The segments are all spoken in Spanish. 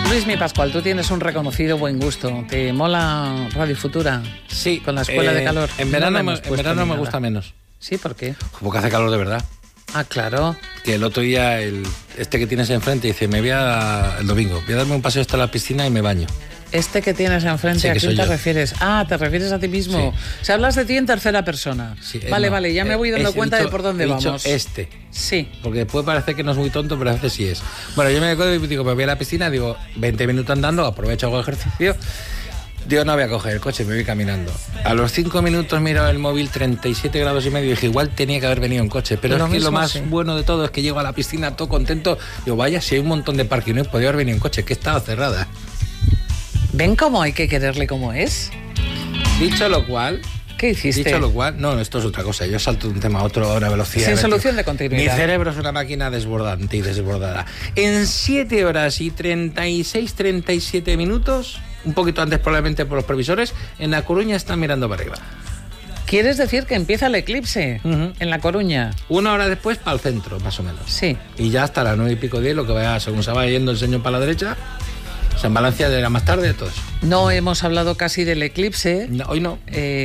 Luismi Pascual, tú tienes un reconocido buen gusto. ¿Te mola Radio Futura? Sí. Con la escuela de calor. En verano me gusta menos. ¿Sí? ¿Por qué? Porque hace calor de verdad. Ah, claro. Que el otro día, este que tienes enfrente, dice, el domingo, voy a darme un paseo hasta la piscina y me baño. Este que tienes enfrente, Sí, ¿a quién te yo. refieres? Ah, ¿te refieres a ti mismo? Sí. Si hablas de ti en tercera persona. Sí, Vale, ya me voy dando cuenta de por dónde vamos. Este. Sí. Porque puede parecer que no es muy tonto, pero a veces sí es. Bueno, yo me acuerdo y digo, me voy a la piscina, digo, 20 minutos andando, aprovecho, hago ejercicio. Digo, no voy a coger el coche, me voy caminando. A los 5 minutos miro el móvil, 37 grados y medio, y dije, igual tenía que haber venido en coche. Pero es que lo más bueno de todo es que llego a la piscina todo contento. Digo, vaya, si hay un montón de parking, no podía haber venido en coche, que estaba cerrada. ¿Ven cómo hay que quererle como es? Dicho lo cual... ¿Qué hiciste? Dicho lo cual, no, esto es otra cosa. Yo salto de un tema a otro a una velocidad. Sin solución de continuidad. Mi cerebro es una máquina desbordante y desbordada. En 7 horas y 37 minutos, un poquito antes probablemente por los previsores, en La Coruña están mirando para arriba. ¿Quieres decir que empieza el eclipse en La Coruña? 1 hora después para el centro, más o menos. Sí. Y ya hasta las 9 y pico 10, lo que vaya, según se va yendo el señor para la derecha, San Valencia de la más tarde, todo eso. No hemos hablado casi del eclipse. No, hoy no.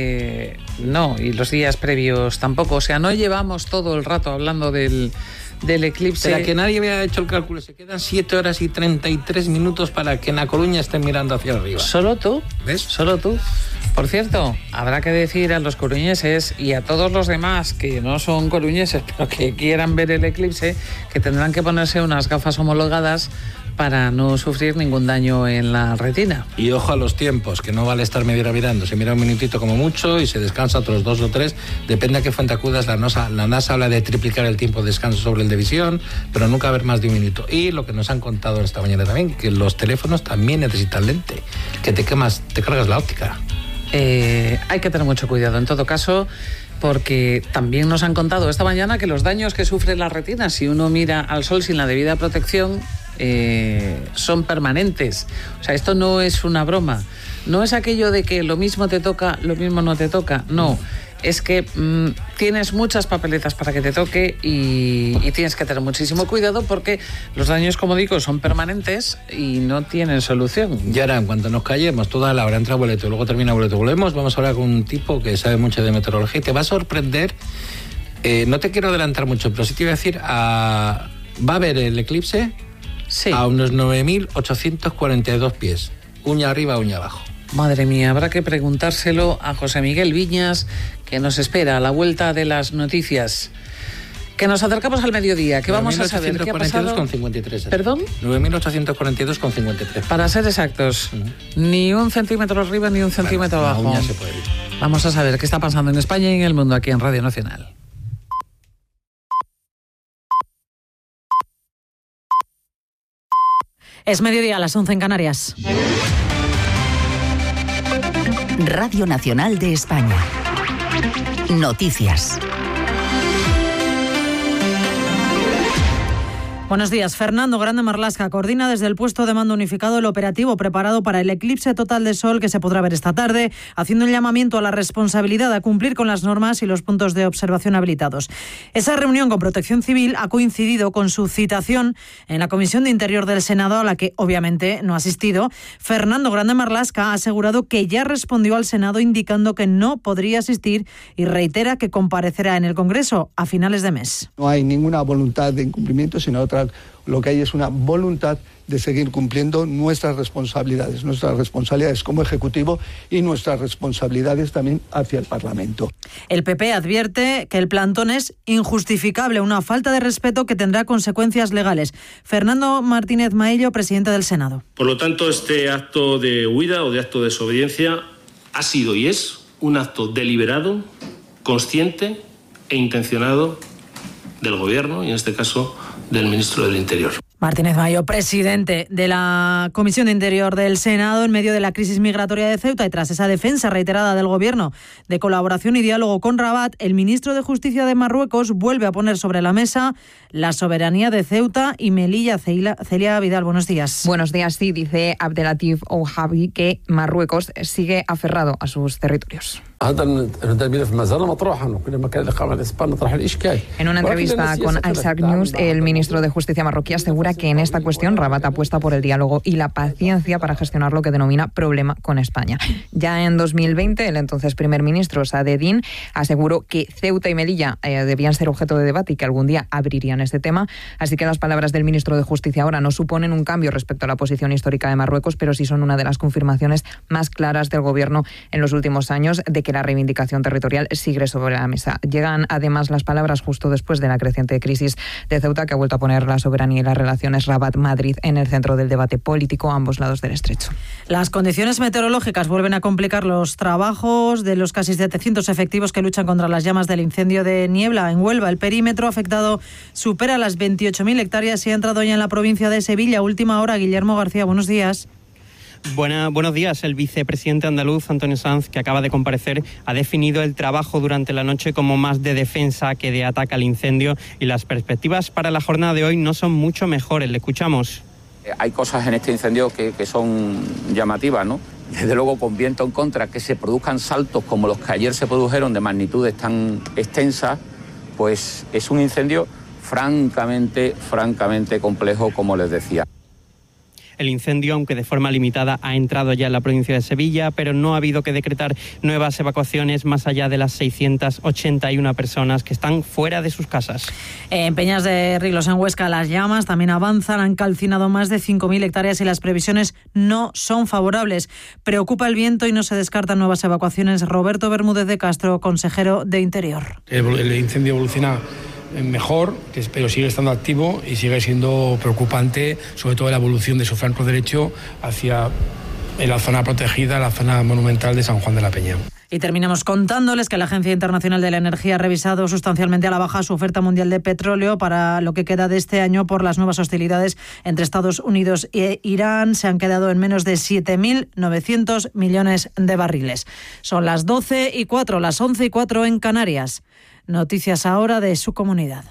No, y los días previos tampoco. O sea, no llevamos todo el rato hablando del eclipse. Para que nadie había hecho el cálculo, se quedan 7 horas y 33 minutos para que en La Coruña estén mirando hacia arriba. ¿Solo tú? ¿Ves? ¿Solo tú? Por cierto, habrá que decir a los coruñeses y a todos los demás que no son coruñeses, pero que quieran ver el eclipse, que tendrán que ponerse unas gafas homologadas para no sufrir ningún daño en la retina. Y ojo a los tiempos, que no vale estar media hora mirando. Se mira un minutito como mucho y se descansa otros 2 o 3. Depende a qué fuente acudas. La NASA habla de triplicar el tiempo de descanso sobre el de visión, pero nunca haber más de 1 minuto. Y lo que nos han contado esta mañana también, que los teléfonos también necesitan lente, que te cargas la óptica. Hay que tener mucho cuidado en todo caso, porque también nos han contado esta mañana que los daños que sufre la retina si uno mira al sol sin la debida protección son permanentes. O sea, esto no es una broma. No es aquello de que lo mismo te toca, lo mismo no te toca. No, es que tienes muchas papeletas para que te toque y tienes que tener muchísimo cuidado porque los daños, como digo, son permanentes y no tienen solución. Y ahora, en cuanto nos callemos, toda la hora entra boleto y luego termina boleto, volvemos, vamos a hablar con un tipo que sabe mucho de meteorología y te va a sorprender. No te quiero adelantar mucho, pero sí te voy a decir, va a haber el eclipse. Sí. A unos 9.842 pies. Uña arriba, uña abajo. Madre mía, habrá que preguntárselo a José Miguel Viñas, que nos espera a la vuelta de las noticias. Que nos acercamos al mediodía, que vamos a saber qué ha pasado. 9.842,53. ¿Perdón? 9.842,53. Para ser exactos, ni 1 centímetro arriba ni 1 centímetro abajo. Uña se puede ir. Vamos a saber qué está pasando en España y en el mundo aquí en Radio Nacional. Es mediodía, a las 11 en Canarias. Radio Nacional de España. Noticias. Buenos días. Fernando Grande Marlaska coordina desde el puesto de mando unificado el operativo preparado para el eclipse total de sol que se podrá ver esta tarde, haciendo un llamamiento a la responsabilidad a cumplir con las normas y los puntos de observación habilitados. Esa reunión con Protección Civil ha coincidido con su citación en la Comisión de Interior del Senado, a la que obviamente no ha asistido. Fernando Grande Marlaska ha asegurado que ya respondió al Senado indicando que no podría asistir y reitera que comparecerá en el Congreso a finales de mes. No hay ninguna voluntad de incumplimiento, sino otra. Lo que hay es una voluntad de seguir cumpliendo nuestras responsabilidades como Ejecutivo y nuestras responsabilidades también hacia el Parlamento. El PP advierte que el plantón es injustificable, una falta de respeto que tendrá consecuencias legales. Fernando Martínez Maillo, presidente del Senado. Por lo tanto, este acto de huida o de acto de desobediencia ha sido y es un acto deliberado, consciente e intencionado del Gobierno y, en este caso, del Ministro del Interior. Martínez Maillo, presidente de la Comisión de Interior del Senado, en medio de la crisis migratoria de Ceuta y tras esa defensa reiterada del Gobierno de colaboración y diálogo con Rabat, el ministro de Justicia de Marruecos vuelve a poner sobre la mesa la soberanía de Ceuta y Melilla. Celia Vidal, buenos días. Buenos días, sí, dice Abdelatif Ouahabi que Marruecos sigue aferrado a sus territorios. En una entrevista con Al-Sharq News, el ministro de Justicia marroquí asegura que en esta cuestión Rabat apuesta por el diálogo y la paciencia para gestionar lo que denomina problema con España. Ya en 2020, el entonces primer ministro Saad Eddin aseguró que Ceuta y Melilla debían ser objeto de debate y que algún día abrirían este tema. Así que las palabras del ministro de Justicia ahora no suponen un cambio respecto a la posición histórica de Marruecos, pero sí son una de las confirmaciones más claras del gobierno en los últimos años de que la reivindicación territorial sigue sobre la mesa. Llegan además las palabras justo después de la creciente crisis de Ceuta, que ha vuelto a poner la soberanía y las relaciones Rabat-Madrid en el centro del debate político a ambos lados del estrecho. Las condiciones meteorológicas vuelven a complicar los trabajos de los casi 700 efectivos que luchan contra las llamas del incendio de Niebla en Huelva. El perímetro afectado supera las 28.000 hectáreas y ha entrado ya en la provincia de Sevilla. Última hora, Guillermo García, buenos días. Buenos días. El vicepresidente andaluz, Antonio Sanz, que acaba de comparecer, ha definido el trabajo durante la noche como más de defensa que de ataque al incendio, y las perspectivas para la jornada de hoy no son mucho mejores. Le escuchamos. Hay cosas en este incendio que son llamativas, ¿no? Desde luego, con viento en contra, que se produzcan saltos como los que ayer se produjeron de magnitudes tan extensas, pues es un incendio francamente complejo, como les decía. El incendio, aunque de forma limitada, ha entrado ya en la provincia de Sevilla, pero no ha habido que decretar nuevas evacuaciones más allá de las 681 personas que están fuera de sus casas. En Peñas de Riglos, en Huesca, las llamas también avanzan, han calcinado más de 5.000 hectáreas y las previsiones no son favorables. Preocupa el viento y no se descartan nuevas evacuaciones. Roberto Bermúdez de Castro, consejero de Interior. El incendio evoluciona mejor, pero sigue estando activo y sigue siendo preocupante, sobre todo la evolución de su flanco derecho hacia la zona protegida, la zona monumental de San Juan de la Peña. Y terminamos contándoles que la Agencia Internacional de la Energía ha revisado sustancialmente a la baja su oferta mundial de petróleo para lo que queda de este año por las nuevas hostilidades entre Estados Unidos e Irán. Se han quedado en menos de 7.900 millones de barriles. Son las 12:04, las 11:04 en Canarias. Noticias ahora de su comunidad.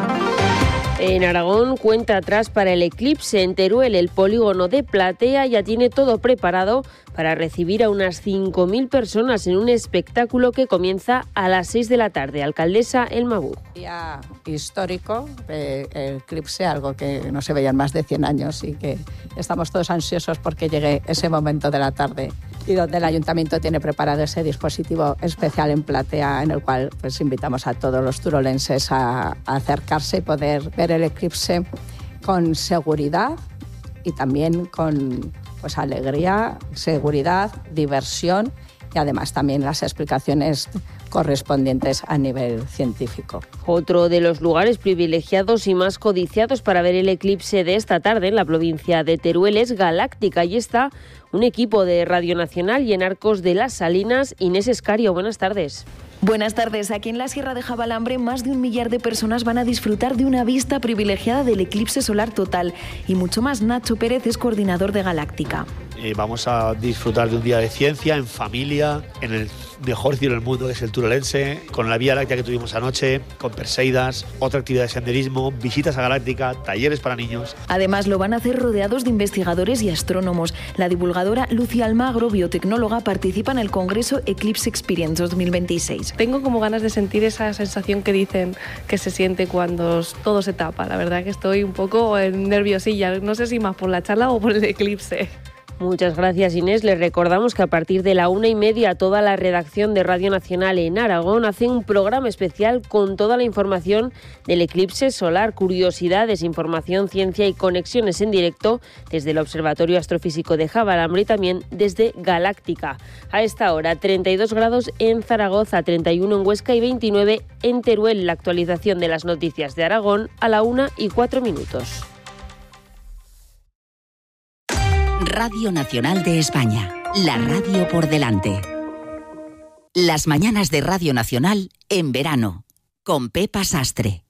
En Aragón, cuenta atrás para el eclipse. En Teruel, el polígono de Platea ya tiene todo preparado para recibir a unas 5.000 personas en un espectáculo que comienza a las 6 de la tarde. Alcaldesa Elma Bú. Día histórico, el eclipse, algo que no se veía en más de 100 años y que estamos todos ansiosos porque llegue ese momento de la tarde y donde el Ayuntamiento tiene preparado ese dispositivo especial en Platea, en el cual pues invitamos a todos los turolenses a acercarse y poder ver el eclipse con seguridad y también con alegría, seguridad, diversión y además también las explicaciones correspondientes a nivel científico. Otro de los lugares privilegiados y más codiciados para ver el eclipse de esta tarde en la provincia de Teruel es Galáctica. Allí está un equipo de Radio Nacional y en Arcos de las Salinas. Inés Escario, buenas tardes. Buenas tardes. Aquí en la Sierra de Javalambre, más de 1 millar de personas van a disfrutar de una vista privilegiada del eclipse solar total. Y mucho más. Nacho Pérez es coordinador de Galáctica. Vamos a disfrutar de un día de ciencia, en familia, en el mejor cielo del mundo, que es el turolense, con la Vía Láctea que tuvimos anoche, con Perseidas, otra actividad de senderismo, visitas a Galáctica, talleres para niños. Además, lo van a hacer rodeados de investigadores y astrónomos. La divulgadora Lucía Almagro, biotecnóloga, participa en el Congreso Eclipse Experience 2026. Tengo como ganas de sentir esa sensación que dicen que se siente cuando todo se tapa. La verdad que estoy un poco nerviosilla, no sé si más por la charla o por el eclipse. Muchas gracias, Inés. Les recordamos que a partir de la 1:30 toda la redacción de Radio Nacional en Aragón hace un programa especial con toda la información del eclipse solar, curiosidades, información, ciencia y conexiones en directo desde el Observatorio Astrofísico de Javalambre y también desde Galáctica. A esta hora, 32 grados en Zaragoza, 31 en Huesca y 29 en Teruel. La actualización de las noticias de Aragón a la 1:04. Radio Nacional de España, la radio por delante. Las mañanas de Radio Nacional en verano, con Pepa Sastre.